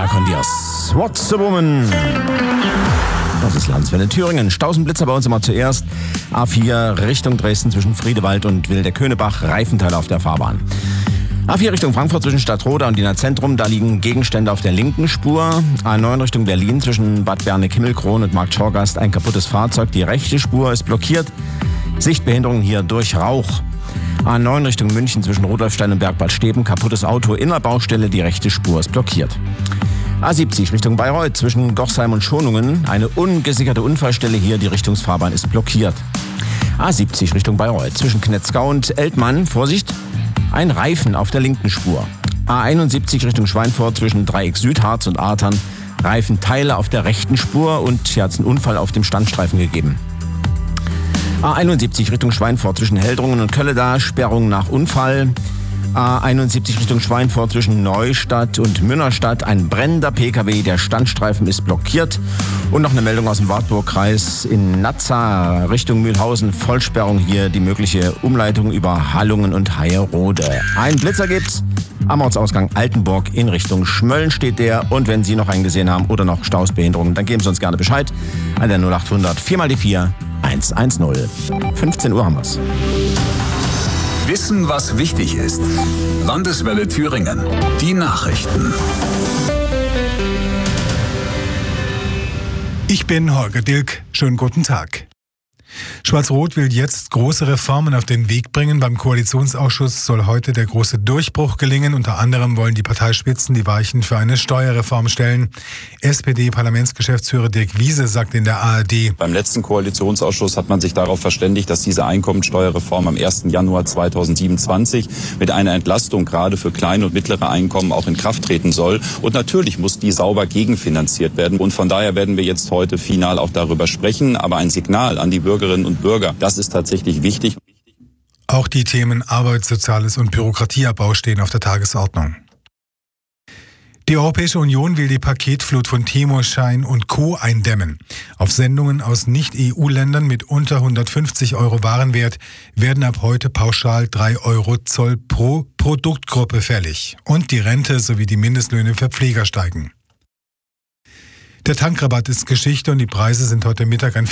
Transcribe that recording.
Maja Condias. What's a Woman? Das ist Landswelle Thüringen. Stausenblitzer bei uns immer zuerst. A4 Richtung Dresden zwischen Friedewald und Wilde-Könebach. Reifenteile auf der Fahrbahn. A4 Richtung Frankfurt zwischen Stadtroda und Wiener Zentrum. Da liegen Gegenstände auf der linken Spur. A9 Richtung Berlin zwischen Bad Berneck-Himmelkron und Markt Schorgast. Ein kaputtes Fahrzeug. Die rechte Spur ist blockiert. Sichtbehinderung hier durch Rauch. A9 Richtung München zwischen Rudolfstein und Bergbad Steben. Kaputtes Auto in der Baustelle. Die rechte Spur ist blockiert. A70 Richtung Bayreuth zwischen Gochsheim und Schonungen. Eine ungesicherte Unfallstelle hier. Die Richtungsfahrbahn ist blockiert. A70 Richtung Bayreuth zwischen Knetzgau und Eltmann. Vorsicht! Ein Reifen auf der linken Spur. A71 Richtung Schweinfurt zwischen Dreieck Südharz und Artern. Reifenteile auf der rechten Spur und hier hat es einen Unfall auf dem Standstreifen gegeben. A71 Richtung Schweinfurt zwischen Heldrungen und Kölleda. Sperrung nach Unfall. A71 Richtung Schweinfurt zwischen Neustadt und Münnerstadt. Ein brennender PKW, der Standstreifen ist blockiert. Und noch eine Meldung aus dem Wartburgkreis in Nazza Richtung Mühlhausen. Vollsperrung hier, die mögliche Umleitung über Hallungen und Heierode. Ein Blitzer gibt's am Ortsausgang Altenburg in Richtung Schmölln steht der. Und wenn Sie noch einen gesehen haben oder noch Stausbehinderungen, dann geben Sie uns gerne Bescheid an der 0800 4x4 110. 15 Uhr haben wir's. Wissen, was wichtig ist. Landeswelle Thüringen. Die Nachrichten. Ich bin Holger Dilk. Schönen guten Tag. Schwarz-Rot will jetzt große Reformen auf den Weg bringen. Beim Koalitionsausschuss soll heute der große Durchbruch gelingen. Unter anderem wollen die Parteispitzen die Weichen für eine Steuerreform stellen. SPD-Parlamentsgeschäftsführer Dirk Wiese sagt in der ARD: Beim letzten Koalitionsausschuss hat man sich darauf verständigt, dass diese Einkommensteuerreform am 1. Januar 2027 mit einer Entlastung gerade für kleine und mittlere Einkommen auch in Kraft treten soll. Und natürlich muss die sauber gegenfinanziert werden. Und von daher werden wir jetzt heute final auch darüber sprechen. Aber ein Signal an die Bürgerinnen und Bürger, das ist tatsächlich wichtig. Auch die Themen Arbeit, Soziales und Bürokratieabbau stehen auf der Tagesordnung. Die Europäische Union will die Paketflut von Temo, Schein und Co. eindämmen. Auf Sendungen aus Nicht-EU-Ländern mit unter 150 € Warenwert werden ab heute pauschal 3 € Zoll pro Produktgruppe fällig. Und die Rente sowie die Mindestlöhne für Pfleger steigen. Der Tankrabatt ist Geschichte und die Preise sind heute Mittag an